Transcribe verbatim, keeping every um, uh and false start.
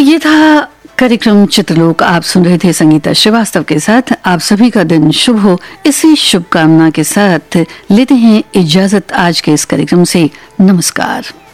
ये था कार्यक्रम चित्रलोक। आप सुन रहे थे संगीता श्रीवास्तव के साथ। आप सभी का दिन शुभ हो, इसी शुभकामना के साथ लेते हैं इजाजत आज के इस कार्यक्रम से। नमस्कार।